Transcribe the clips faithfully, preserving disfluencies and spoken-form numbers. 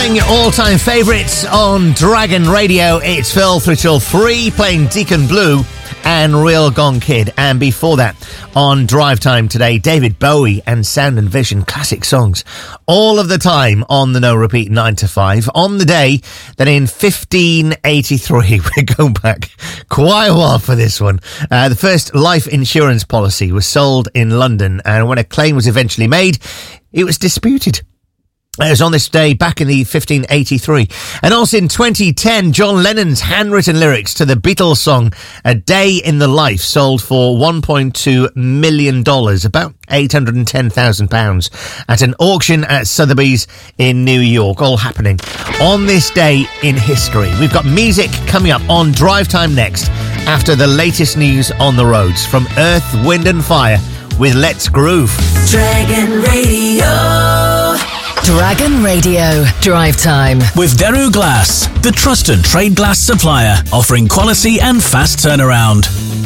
Playing your all-time favourites on Dragon Radio. It's Phil through till three, playing Deacon Blue and Real Gone Kid. And before that, on Drive Time today, David Bowie and Sound and Vision, classic songs. All of the time on the No Repeat nine to five. On the day that in fifteen eighty-three, we're going back quite a while for this one, uh, the first life insurance policy was sold in London. And when a claim was eventually made, it was disputed. It was on this day back in the fifteen eighty-three. And also in twenty ten, John Lennon's handwritten lyrics to the Beatles song A Day in the Life sold for one point two million dollars, about eight hundred ten thousand pounds, at an auction at Sotheby's in New York. All happening on this day in history. We've got music coming up on Drive Time next, after the latest news on the roads from Earth, Wind and Fire with Let's Groove. Dragon Radio. Dragon Radio Drive Time with Daru Glass, the trusted trade glass supplier, offering quality and fast turnaround.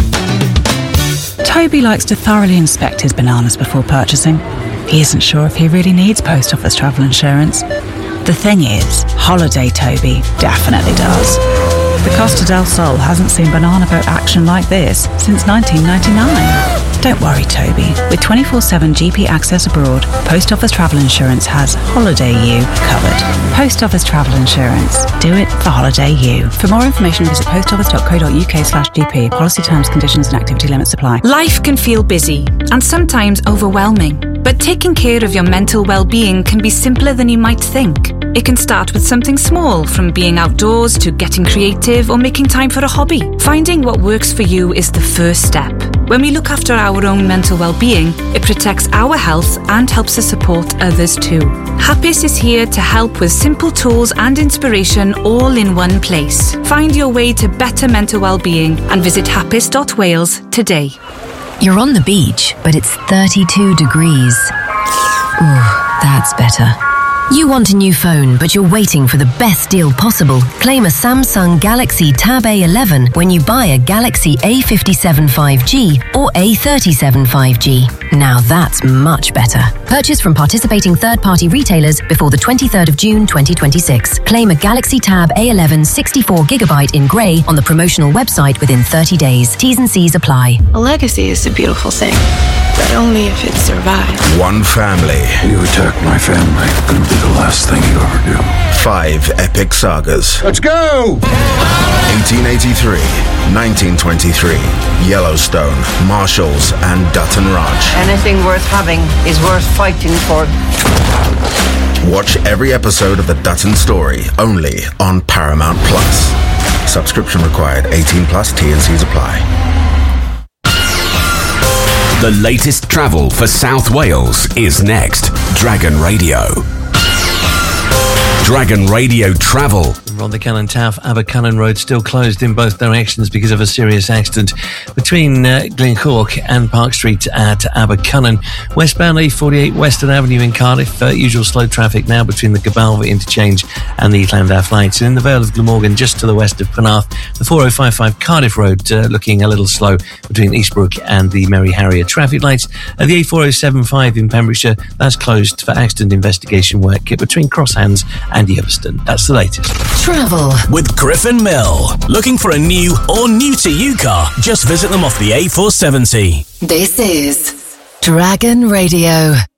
Toby likes to thoroughly inspect his bananas before purchasing. He isn't sure if he really needs post office travel insurance. The thing is, Holiday Toby definitely does. The Costa del Sol hasn't seen banana boat action like this since nineteen ninety-nine. Don't worry, Toby. With twenty-four seven G P access abroad, Post Office Travel Insurance has Holiday U covered. Post Office Travel Insurance. Do it for Holiday U. For more information, visit postoffice.co.uk slash GP. Policy terms, conditions and activity limits apply. Life can feel busy and sometimes overwhelming, but taking care of your mental well-being can be simpler than you might think. It can start with something small, from being outdoors to getting creative or making time for a hobby. Finding what works for you is the first step. When we look after our own mental well-being, it protects our health and helps us support others too. Happis is here to help with simple tools and inspiration all in one place. Find your way to better mental well-being and visit happis dot wales today. You're on the beach, but it's thirty-two degrees. Ooh, that's better. You want a new phone, but you're waiting for the best deal possible. Claim a Samsung Galaxy Tab A eleven when you buy a Galaxy A fifty-seven five G or A thirty-seven five G. Now that's much better. Purchase from participating third-party retailers before the twenty-third of June twenty twenty-six. Claim a Galaxy Tab A eleven sixty-four gigabyte in grey on the promotional website within thirty days. T's and C's apply. A legacy is a beautiful thing, but only if it survives. One family. You attack my family, gonna be the last thing you ever do. Five epic sagas. Let's go! eighteen eighty-three, nineteen twenty-three, Yellowstone, Marshalls, and Dutton Ranch. Anything worth having is worth fighting for. Watch every episode of The Dutton Story, only on Paramount Plus. Subscription required. eighteen plus. T and C's apply. The latest travel for South Wales is next. Dragon Radio. Dragon Radio Travel. Rhondda Taff, Abercynon Road still closed in both directions because of a serious accident between uh, Glencork and Park Street at Abercynon. Westbound A forty-eight Western Avenue in Cardiff, uh, usual slow traffic now between the Gabalva interchange and the Llandaff lights. And in the Vale of Glamorgan, just to the west of Penarth, the four oh five five Cardiff Road uh, looking a little slow between Eastbrook and the Mary Harrier traffic lights. Uh, the A four oh seven five in Pembrokeshire, that's closed for accident investigation work between Crosshands and Yeoveston. That's the latest. Travel with Griffin Mill. Looking for a new or new to you car? Just visit them off the A four seventy. This is Dragon Radio.